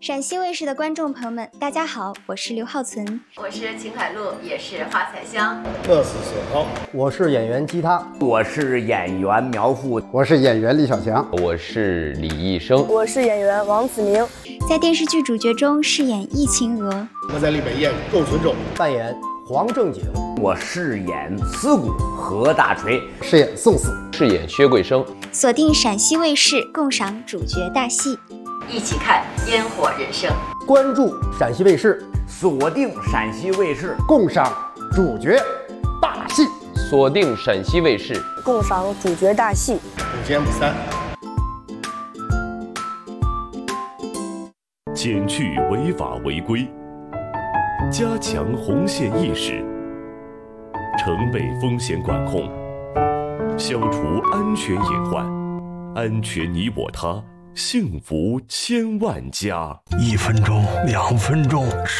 陕西卫视的观众朋友们，大家好，我是刘浩存， 我是秦海璐，也是花彩香， 我是沈涛， 我是演员吉他， 我是演员苗阜， 我是演员李小强， 我是李义生， 我是演员王子明。 在电视剧主角中饰演易晴娥， 我在里面演窦存仲， 扮演黄正景， 我饰演思古何大锤， 饰演宋四， 饰演薛桂生。 锁定陕西卫视，共赏主角大戏， 一起看烟火人生。 关注陕西卫视， 锁定陕西卫视， 共赏主角大戏。 锁定陕西卫视， 共赏主角大戏。 午间3。 减去违法违规，加强红线意识，城北风险管控，消除安全隐患，安全你我他，幸福千万家。 1分钟、2分钟。